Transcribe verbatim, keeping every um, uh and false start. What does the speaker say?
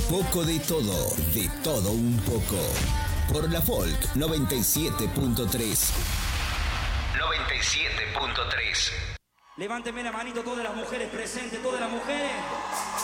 poco de todo, de todo un poco. Por la Folk noventa y siete punto tres. noventa y siete punto tres. Levánteme la manito todas las mujeres presentes, todas las mujeres.